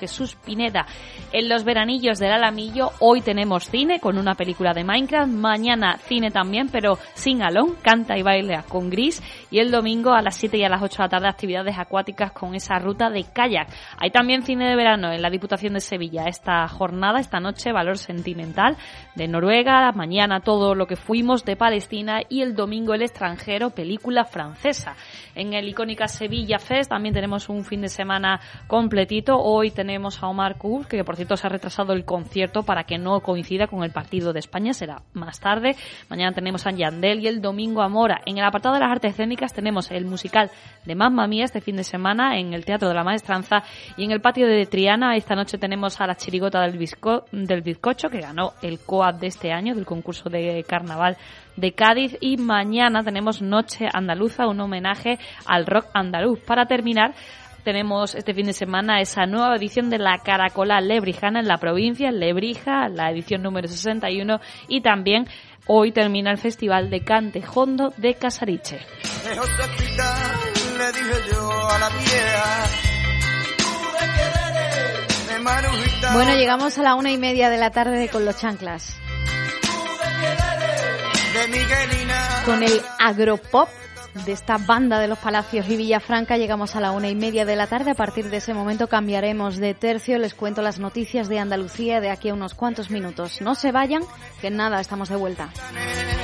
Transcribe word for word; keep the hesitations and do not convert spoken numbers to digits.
Jesús Pineda. En los veranillos del Alamillo hoy tenemos cine con una película de Minecraft, mañana cine también, pero sin Alón, canta y baila con Gris, y el domingo a las siete y a las ocho de la tarde actividades acuáticas con esa ruta de kayak. Hay también cine de verano en la Diputación de Sevilla. Esta jornada, esta noche, Valor Sentimental de Noruega, mañana Todo lo que fuimos de Palestina y el domingo El extranjero, película francesa. En el icónica Sevilla Fest también tenemos un fin de semana completito. Hoy tenemos a Omar Cook, que por cierto se ha retrasado el concierto para que no coincida con el partido de España, será más tarde. Mañana tenemos a Yandel y el domingo a Mora. En el apartado de las artes escénicas tenemos el musical de Mamma Mía este fin de semana en el Teatro de la Maestranza, y en el patio de Triana esta noche tenemos a la chirigota del, bizco, del bizcocho, que ganó el COAD de este año del concurso de carnaval de Cádiz, y mañana tenemos Noche Andaluza, un homenaje al rock andaluz. Para terminar, tenemos este fin de semana esa nueva edición de la Caracola Lebrijana en la provincia, en Lebrija, la edición número sesenta y uno, y también hoy termina el Festival de Cante Jondo de Casariche. Bueno, llegamos a la una y media de la tarde con Los Chanclas. Con el agropop de esta banda de Los Palacios y Villafranca llegamos a la una y media de la tarde. A partir de ese momento cambiaremos de tercio. Les cuento las noticias de Andalucía de aquí a unos cuantos minutos. No se vayan, que nada, estamos de vuelta.